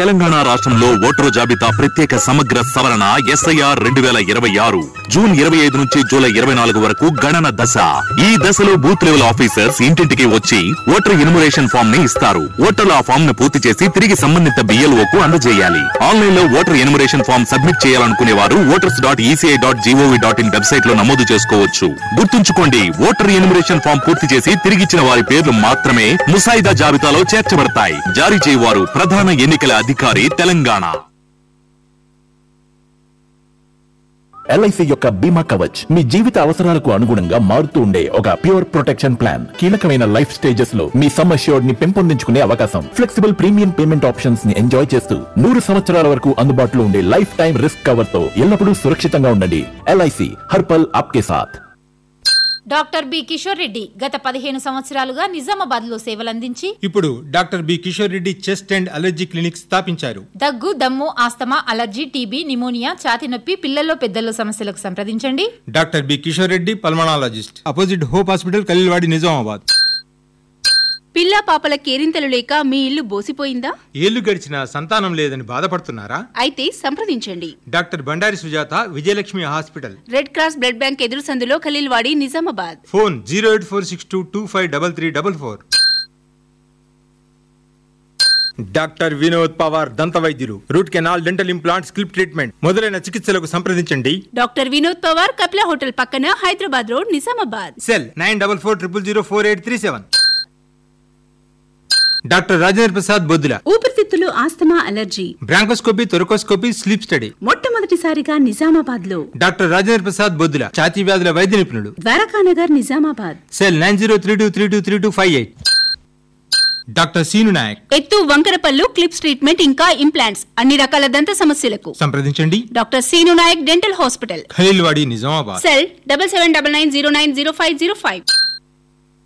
తెలంగాణ రాష్ట్రంలో ఓటరు జాబితా ప్రత్యేక సమగ్ర సవరణ SIR 2026 జూన్ 25 నుంచి జూలై 24 వరకు గణన దశ. ఈ దశలో బూత్ లెవెల్ ఆఫీసర్స్ ఇంటింటికి వచ్చి ఓటర్ ఎన్యుమరేషన్ ఫామ్ ని ఇస్తారు. ఓటర్లు ఆ ఫామ్ ను పూర్తి చేసి తిరిగి సంబంధిత BLO కు అందజేయాలి. ఆన్లైన్ లో ఓటర్ ఎన్యుమరేషన్ ఫామ్ సబ్మిట్ చేయాలనుకునే వారు voters.eci.gov.in వెబ్సైట్ లో నమోదు చేసుకోవచ్చు. గుర్తుంచుకోండి, ఓటర్ ఎన్యుమరేషన్ ఫామ్ పూర్తి చేసి తిరిగిచ్చిన వారి పేర్లు మాత్రమే ముసాయిదా జాబితాలో చేర్చబడతాయి. జారీ చేయవారు ప్రధాన ఎన్నికల అధికారి, తెలంగాణ. LIC యొక్క బీమా కవచ్ మీ జీవిత అవసరాలకు అనుగుణంగా మారుతూ ఉండే ఒక ప్యూర్ ప్రొటెక్షన్ ప్లాన్. కీలకమైన లైఫ్ స్టేజెస్ లో మీ సమ్ అష్యూర్డ్ ని పెంపొందించుకునే అవకాశం, ఫ్లెక్సిబుల్ ప్రీమియం పేమెంట్ ఆప్షన్స్ ని ఎంజాయ్ చేస్తూ 100 సంవత్సరాల వరకు అందుబాటులో ఉండే లైఫ్ టైం రిస్క్ కవర్ తో ఎల్లప్పుడూ సురక్షితంగా ఉండండి. LIC హర్ పల్ ఆప్కే సాథ్. డాక్టర్ బి కిషోర్ రెడ్డి గత 15 సంవత్సరాలుగా నిజామాబాద్ లో సేవలందించి ఇప్పుడు doctor B Kishore Reddy chest and allergy clinic స్థాపించారు. దగ్గు, దమ్ము, ఆస్తమా, అలర్జీ, టీబీ, నిమోనియా, ఛాతీ నొప్పి, పిల్లల్లో పెద్దల్లో సమస్యలకు సంప్రదించండి. Doctor B Kishore Reddy pulmonologist, opposite hope hospital, Khaleelwadi, Nizamabad. పిల్లా పాపల కేరింతలు లేక మీ ఇల్లు బోసిపోయిందా? ఏళ్లు గడిచినా సంతానం లేదని బాధపడుతున్నారా? అయితే సంప్రదించండి doctor Bandari Sujatha, Vijayalakshmi hospital, red cross blood bank ఎదురు సందులో, ఖలీల్వాడి, నిజామాబాద్. ఫోన్ 08462253344. డాక్టర్ వినోద్ పవార్, దంత వైద్యులు, root canal, dental implant, స్కిల్ప్ treatment మొదలైన చికిత్సలకు సంప్రదించండి. డాక్టర్ వినోద్ పవార్, కపిల హోటల్ పక్కన, Hyderabad road, Nizamabad. Cell 9440004837. Doctor Rajendra Prasad Boddula, ఊపిరితిత్తులు, asthma, allergy, bronchoscopy, thoracoscopy, sleep study మొట్టమొదటిసారిగా నిజామాబాద్ లో. డాక్టర్ రాజేంద్ర ప్రసాద్ బొద్దుల, ఛాతీ వ్యాధుల వైద్య నిపుణుడు, Dwarakanagar, Nizamabad. Cell 9032323258. Doctor scene Naik, ఎత్తు, వంకరపల్లు, క్లిప్స్ ట్రీట్మెంట్ ఇంకా ఇంప్లాంట్స్, అన్ని రకాల దంత సమస్యలకు సంప్రదించండి. Doctor scene Naik dental hospital, Khaleelwadi, Nizamabad. Cell 7799090505.